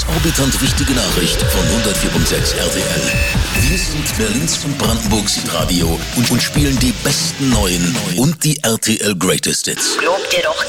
exorbitant wichtige Nachricht von 104.6 RTL. Wir sind Berlins und Brandenburgs Radio und spielen die besten neuen und die RTL Greatest Hits. Glaubt ihr doch